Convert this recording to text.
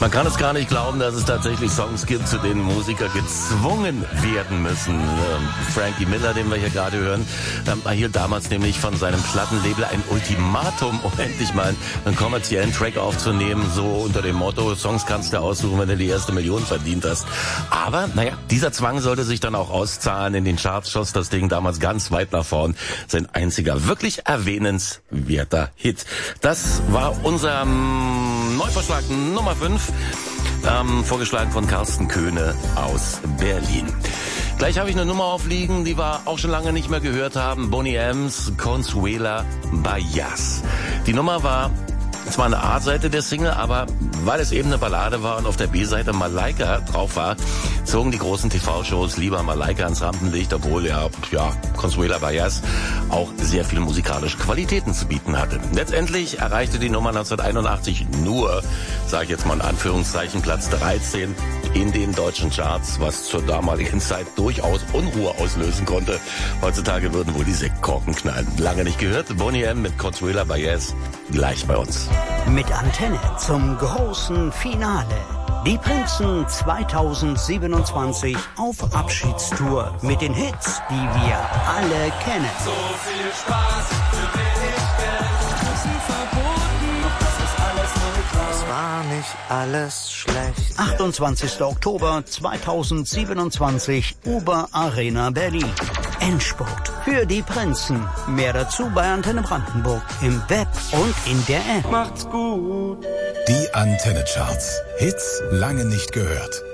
Man kann es gar nicht glauben, dass es tatsächlich Songs gibt, zu denen Musiker gezwungen werden müssen. Frankie Miller, den wir hier gerade hören, erhielt damals nämlich von seinem Plattenlabel ein Ultimatum, um endlich mal einen kommerziellen Track aufzunehmen, so unter dem Motto, Songs kannst du aussuchen, wenn du die erste Million verdient hast. Aber, dieser Zwang sollte sich dann auch auszahlen. In den Charts schoss das Ding damals ganz weit nach vorn. Sein einziger wirklich erwähnenswerter Hit. Das war unser Neuvorschlag Nummer 5, vorgeschlagen von Carsten Köhne aus Berlin. Gleich habe ich eine Nummer aufliegen, die wir auch schon lange nicht mehr gehört haben. Boney M's Consuela Bayas. Die Nummer war zwar eine A-Seite der Single, aber weil es eben eine Ballade war und auf der B-Seite Malaika drauf war, zogen die großen TV-Shows lieber Malaika ins Rampenlicht, obwohl Consuela Bayas auch sehr viel musikalische Qualitäten zu bieten hatte. Letztendlich erreichte die Nummer 1981 nur, sage ich jetzt mal in Anführungszeichen, Platz 13 in den deutschen Charts, was zur damaligen Zeit durchaus Unruhe auslösen konnte. Heutzutage würden wohl die Sektkorken knallen. Lange nicht gehört, Boney M. mit Consuela Bayas gleich bei uns. Mit Antenne zum großen Finale. Die Prinzen 2027 auf Abschiedstour mit den Hits, die wir alle kennen. So viel Spaß für wenig Geld. Draußen verboten, doch das ist alles nur klar. Es war nicht alles schlecht. 28. Oktober 2027, Uber Arena Berlin. Endspurt für die Prinzen. Mehr dazu bei Antenne Brandenburg im Web und in der App. Macht's gut. Die Antenne Charts. Hits lange nicht gehört.